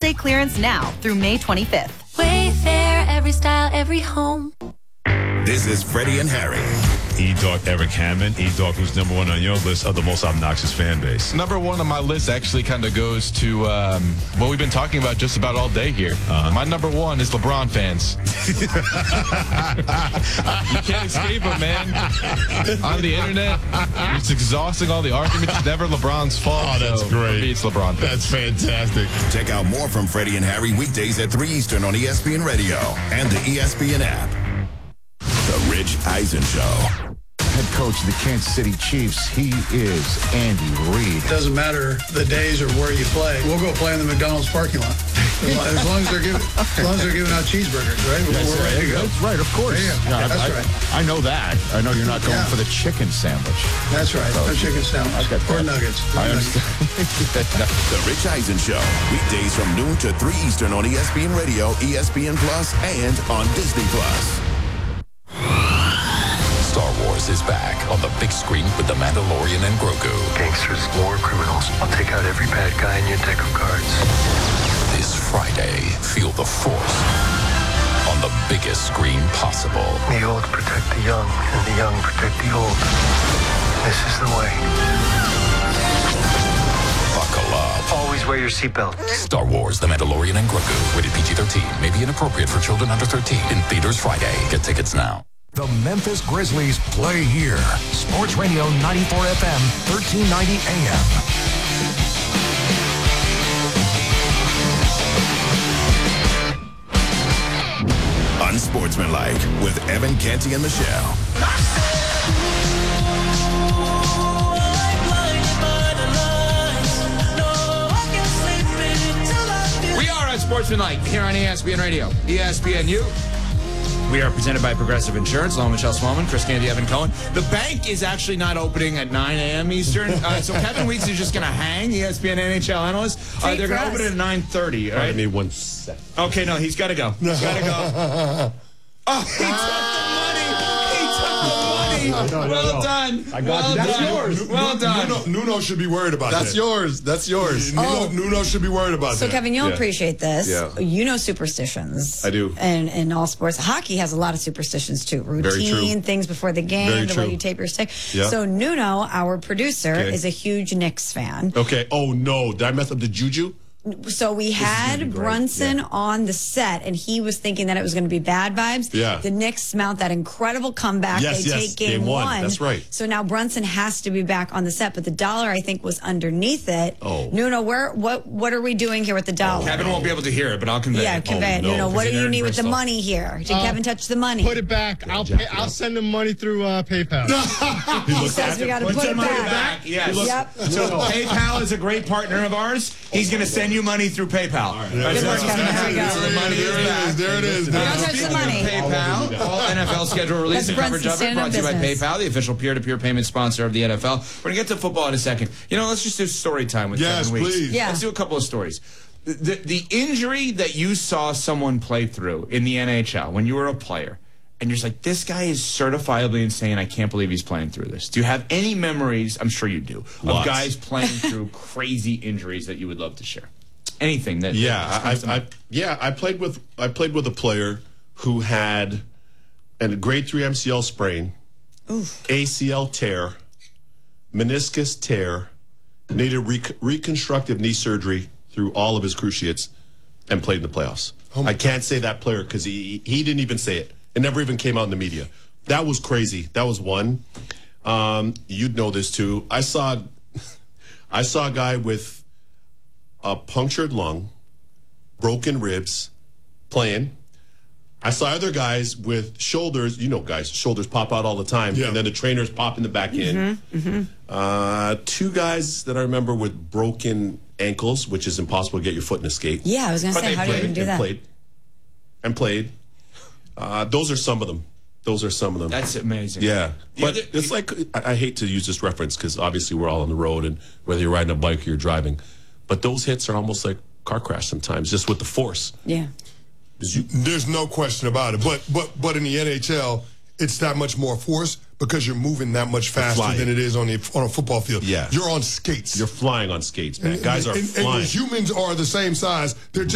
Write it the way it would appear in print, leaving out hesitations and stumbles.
Day clearance now through May 25th. Wayfair, every style, every home. This is Freddie and Harry. E-Dog Eric Hammond. E-Dog, who's number one on your list of the most obnoxious fan base? Number one on my list actually kind of goes to what we've been talking about just about all day here. My number one is LeBron fans. You can't escape them, man. On the internet, it's exhausting, all the arguments. It's never LeBron's fault. Oh, that's great. For me, it's LeBron fans. That's fantastic. Check out more from Freddie and Harry weekdays at 3 Eastern on ESPN Radio and the ESPN app. The Rich Eisen Show. Head coach of the Kansas City Chiefs, he is Andy Reid. Doesn't matter the days or where you play. We'll go play in the McDonald's parking lot as long as they're giving out cheeseburgers, right? We're ready to go. That's right, of course. Yeah, that's right. I know that. I know you're not going for the chicken sandwich. That's right. No chicken sandwich or nuggets. I understand. The Rich Eisen Show. Weekdays from noon to 3 Eastern on ESPN Radio, ESPN Plus, and on Disney Plus. Star Wars is back on the big screen with The Mandalorian and Grogu. Gangsters, war criminals. I'll take out every bad guy in your deck of cards. This Friday, feel the Force on the biggest screen possible. The old protect the young, and the young protect the old. This is the way. Buckle up. Always wear your seatbelt. Star Wars, The Mandalorian and Grogu. Rated PG-13. May be inappropriate for children under 13. In theaters Friday. Get tickets now. The Memphis Grizzlies play here. Sports Radio 94 FM, 1390 AM. Unsportsmanlike with Evan Canty and Michelle. We are Unsportsmanlike here on ESPN Radio, ESPNU. We are presented by Progressive Insurance. Hello, Michelle Smallman, Chris Candy, Evan Cohen. The bank is actually not opening at 9 a.m. Eastern. So Kevin Weeks is just going to hang, ESPN NHL analyst. They're going to open it at 9:30. Right? Give me 1 second. Okay, no, he's got to go. He's got to go. Oh, he took the money. Well done. I got That's yours. Well done. Nuno should be worried about that. That's yours. That's yours. Nuno should be worried about that. So, Kevin, you'll appreciate this. Yeah. You know superstitions. I do. And in all sports. Hockey has a lot of superstitions, too. Routine, things before the game, the way you tape your stick. Yeah. So, Nuno, our producer, is a huge Knicks fan. Okay. Oh, no. Did I mess up the juju? So we had Brunson on the set, and he was thinking that it was going to be bad vibes. Yeah. The Knicks mount that incredible comeback. Yes, they take game one. That's right. So now Brunson has to be back on the set, but the dollar, I think, was underneath it. Oh. Nuno, what are we doing here with the dollar? Kevin won't be able to hear it, but I'll convey it. Yeah, convey it. Nuno, what do you need with the money here? Did Kevin touch the money? Put it back. I'll send him money through PayPal. He says we got to put it back. Yes. Yep. So PayPal is a great partner of ours. He's going to send you money through PayPal. All right. Good work, Kevin. There we go. The money is back. There it is. Don't touch the money. PayPal. All NFL schedule release and coverage of it brought to you by PayPal, the official peer-to-peer payment sponsor of the NFL. We're going to get to football in a second. Let's just do story time with Kevin Weeks. Please. Yeah. Let's do a couple of stories. The injury that you saw someone play through in the NHL when you were a player, and you're just like, this guy is certifiably insane. I can't believe he's playing through this. Do you have any memories, I'm sure you do, of guys playing through crazy injuries that you would love to share? Anything that I played with a player who had a grade 3 MCL sprain, ACL tear, meniscus tear, needed reconstructive knee surgery through all of his cruciates, and played in the playoffs. I can't say that player because he didn't even say it. It never even came out in the media. That was crazy. That was one. You'd know this too. I saw a guy with a punctured lung, broken ribs, playing. I saw other guys with shoulders. Guys, shoulders pop out all the time, and then the trainers popping the back in. Two guys that I remember with broken ankles, which is impossible to get your foot in a skate. Yeah, I was going to say, how do you even do that? Played. Those are some of them. That's amazing. Yeah. But it's like, I hate to use this reference because obviously we're all on the road, and whether you're riding a bike or you're driving, but those hits are almost like car crash sometimes, just with the force. Yeah. There's no question about it. But in the NHL, it's that much more force because you're moving that much faster than it is on a football field. Yeah. You're on skates. You're flying on skates, man. Guys are flying. And humans are the same size. They're just